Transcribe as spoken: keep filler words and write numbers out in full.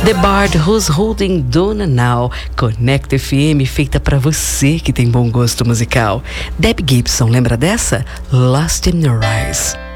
The Bard Who's Holding Donna Now, Connect F M, feita pra você que tem bom gosto musical. Debbie Gibson, lembra dessa? Lost in Your Eyes.